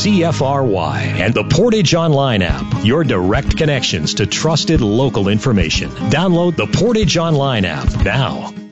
CFRY, and the Portage Online app, your direct connections to trusted local information. Download the Portage Online app now.